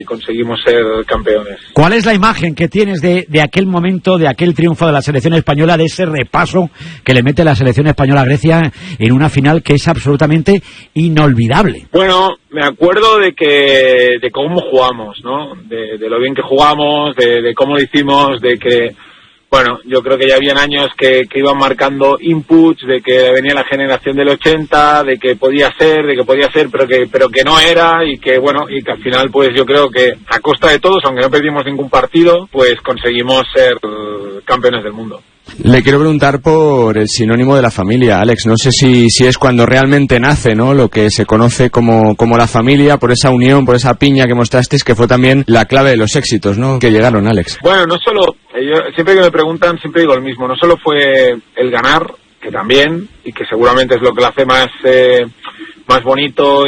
conseguimos ser campeones. ¿Cuál es la imagen que tienes de aquel momento, de aquel triunfo de la selección española, de ese repaso que le mete la selección española a Grecia en una final que es absolutamente inolvidable? Bueno, me acuerdo de cómo jugamos, ¿no? De lo bien que jugamos, de cómo lo hicimos, de que, bueno, yo creo que ya habían años que iban marcando inputs, de que venía la generación del 80, de que podía ser, pero que no era, y que, bueno, y que al final, pues yo creo que a costa de todos, aunque no perdimos ningún partido, pues conseguimos ser campeones del mundo. Le quiero preguntar por el sinónimo de la familia, Alex. No sé si es cuando realmente nace, ¿no?, lo que se conoce como la familia, por esa unión, por esa piña que mostrasteis, que fue también la clave de los éxitos, ¿no?, que llegaron, Alex. Bueno, no solo, yo siempre que me preguntan, siempre digo lo mismo, no solo fue el ganar, que también, y que seguramente es lo que lo hace más bonito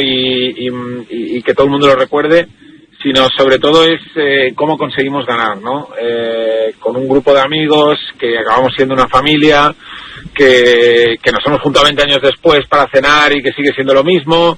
y que todo el mundo lo recuerde, sino sobre todo es cómo conseguimos ganar, ¿no? Con un grupo de amigos que acabamos siendo una familia, que nos hemos juntado 20 años después para cenar y que sigue siendo lo mismo,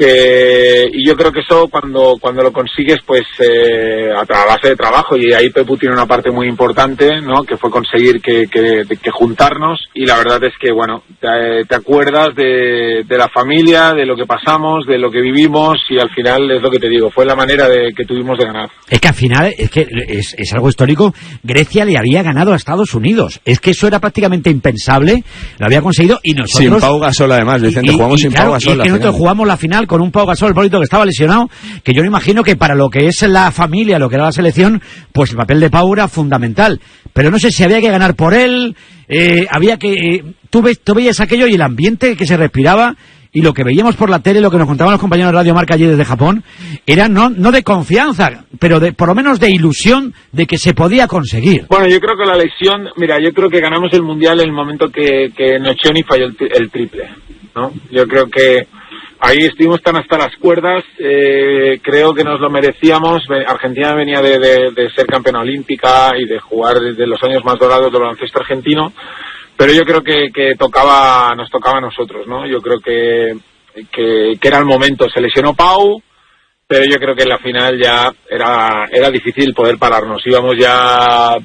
y yo creo que eso cuando lo consigues, pues a base de trabajo, y ahí Pepu tiene una parte muy importante, ¿no?, que fue conseguir que juntarnos, y la verdad es que, bueno, te acuerdas de la familia, de lo que pasamos, de lo que vivimos, y al final es lo que te digo, fue la manera que tuvimos de ganar. Es que al final es algo histórico. Grecia le había ganado a Estados Unidos, es que eso era prácticamente impensable, lo había conseguido, y nosotros... Sin Pau Gasol, además, Vicente, jugamos sin Pau Gasol. Y es que nosotros jugamos la final con un Pau Gasol, el bonito, que estaba lesionado, que yo me imagino que para lo que es la familia, lo que era la selección, pues el papel de Pau era fundamental. Pero no sé si había que ganar por él, había que... Tú veías aquello y el ambiente que se respiraba, y lo que veíamos por la tele, lo que nos contaban los compañeros de Radio Marca allí desde Japón, era no de confianza, pero por lo menos de ilusión de que se podía conseguir. Bueno, yo creo que la lesión, mira, yo creo que ganamos el Mundial en el momento que Nocioni falló el triple, ¿no? Yo creo que ahí estuvimos tan hasta las cuerdas, creo que nos lo merecíamos. Argentina venía de ser campeona olímpica y de jugar desde los años más dorados del baloncesto argentino, pero yo creo que nos tocaba a nosotros, ¿no? Yo creo que era el momento. Se lesionó Pau, pero yo creo que en la final ya era difícil poder pararnos. Íbamos ya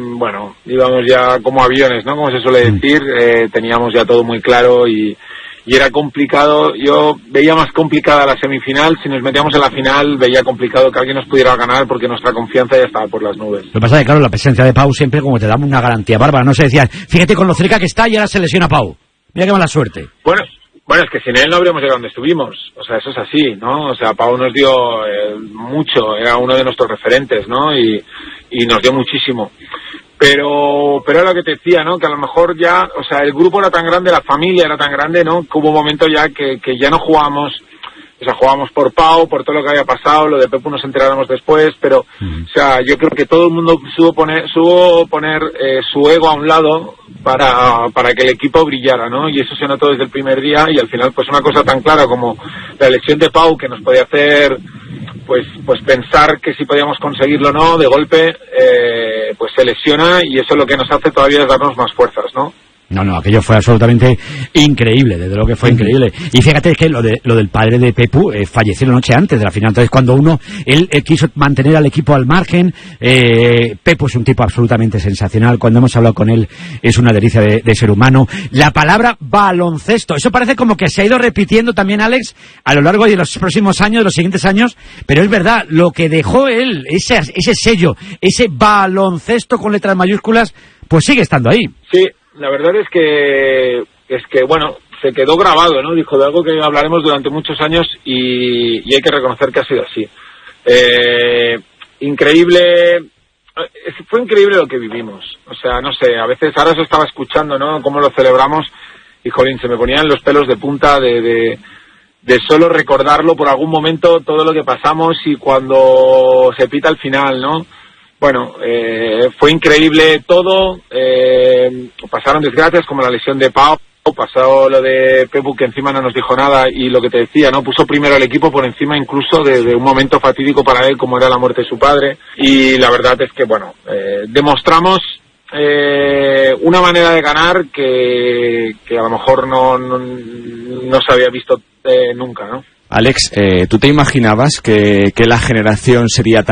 como aviones, ¿no?, como se suele decir. Teníamos ya todo muy claro y era complicado. Yo veía más complicada la semifinal. Si nos metíamos en la final, veía complicado que alguien nos pudiera ganar, porque nuestra confianza ya estaba por las nubes. Lo que pasa es que, claro, la presencia de Pau siempre como te da una garantía bárbara. No se decía, fíjate con lo cerca que está y ahora se lesiona Pau. Mira qué mala suerte. Bueno, es que sin él no habríamos llegado donde estuvimos. O sea, eso es así, ¿no? O sea, Pau nos dio mucho. Era uno de nuestros referentes, ¿no? Y nos dio muchísimo. Pero era lo que te decía, ¿no?, que a lo mejor ya, o sea, el grupo era tan grande, la familia era tan grande, ¿no?, que hubo un momento ya que ya no jugábamos, o sea, jugábamos por Pau, por todo lo que había pasado. Lo de Pepu nos enteráramos después, pero, o sea, yo creo que todo el mundo supo poner su ego a un lado para que el equipo brillara, ¿no? Y eso se notó desde el primer día, y al final, pues una cosa tan clara como la lesión de Pau, que nos podía hacer pues pensar que si podíamos conseguirlo o no, de golpe pues se lesiona, y eso lo que nos hace todavía es darnos más fuerzas, ¿no? No, aquello fue absolutamente increíble, desde luego que fue increíble. Y fíjate que lo del padre de Pepu falleció la noche antes de la final. Entonces, cuando él quiso mantener al equipo al margen, Pepu es un tipo absolutamente sensacional. Cuando hemos hablado con él, es una delicia de ser humano. La palabra baloncesto, eso parece como que se ha ido repitiendo también, Alex, a lo largo de los próximos años, de los siguientes años, pero es verdad, lo que dejó él, ese sello, ese baloncesto con letras mayúsculas, pues sigue estando ahí. Sí. La verdad es que bueno, se quedó grabado, ¿no? Dijo de algo que hablaremos durante muchos años, y hay que reconocer que ha sido así. Increíble, fue increíble lo que vivimos. O sea, no sé, a veces ahora se estaba escuchando, ¿no?, cómo lo celebramos, y jolín, se me ponían los pelos de punta de solo recordarlo por algún momento, todo lo que pasamos, y cuando se pita el final, ¿no? Bueno, fue increíble todo. Pasaron desgracias como la lesión de Pau, pasó lo de Pepu, que encima no nos dijo nada, y lo que te decía, ¿no?, puso primero el equipo por encima incluso de un momento fatídico para él como era la muerte de su padre. Y la verdad es que, bueno, demostramos una manera de ganar que a lo mejor no se había visto nunca, ¿no? Alex, ¿tú te imaginabas que la generación sería tan